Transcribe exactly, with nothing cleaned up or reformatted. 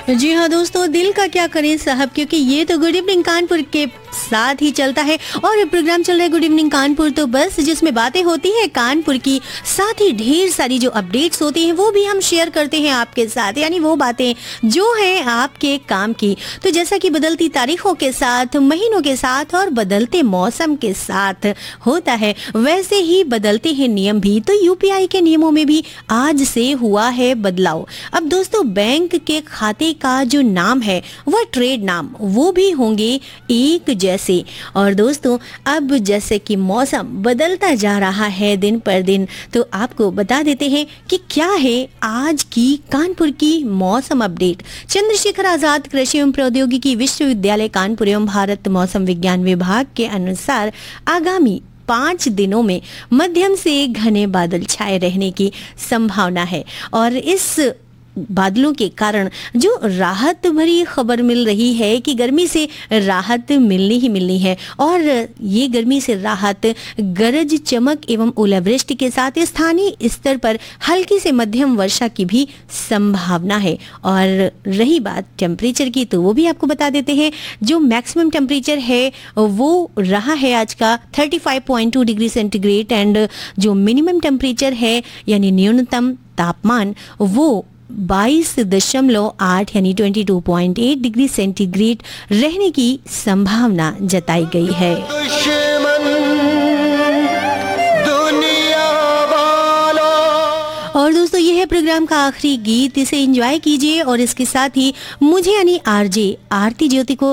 जी हाँ दोस्तों, दिल का क्या करें साहब, क्योंकि ये तो गुड इवनिंग कानपुर के साथ ही चलता है और ये प्रोग्राम चल रहा है गुड इवनिंग कानपुर, तो बस जिसमें बातें होती है कानपुर की, साथ ही ढेर सारी जो अपडेट्स होती हैं वो भी हम शेयर करते हैं आपके साथ, यानी वो बातें जो हैं आपके काम की। तो जैसा कि बदलती तारीखों के साथ, महीनों के साथ और बदलते मौसम के साथ होता है, वैसे ही बदलते हैं नियम भी। तो यूपीआई के नियमों में भी आज से हुआ है बदलाव। अब दोस्तों, बैंक के खाते का जो नाम है वह ट्रेड नाम वो भी होंगे एक जैसे। और दोस्तों, अब जैसे कि मौसम बदलता जा रहा है दिन पर दिन, तो आपको बता देते हैं कि क्या है आज की कानपुर की मौसम अपडेट। चंद्रशेखर आजाद कृषि एवं प्रौद्योगिकी विश्वविद्यालय कानपुर एवं भारत मौसम विज्ञान विभाग के अनुसार आगामी पाँच दिनों में मध्यम से घने बादल छाए रहने की संभावना है और इस बादलों के कारण जो राहत भरी खबर मिल रही है कि गर्मी से राहत मिलनी ही मिलनी है। और ये गर्मी से राहत गरज चमक एवं ओलावृष्टि के साथ स्थानीय स्तर पर हल्की से मध्यम वर्षा की भी संभावना है। और रही बात टेम्परेचर की, तो वो भी आपको बता देते हैं। जो मैक्सिमम टेम्परेचर है वो रहा है आज का पैंतीस पॉइंट दो डिग्री सेंटीग्रेड एंड जो मिनिमम टेम्परेचर है यानी न्यूनतम तापमान वो बाईस दशमलव आठ यानी बाईस पॉइंट आठ डिग्री सेंटीग्रेड रहने की संभावना जताई गई है। और दोस्तों, ये है प्रोग्राम का आखिरी गीत, इसे एंजॉय कीजिए और इसके साथ ही मुझे यानी आरजे आरती ज्योति को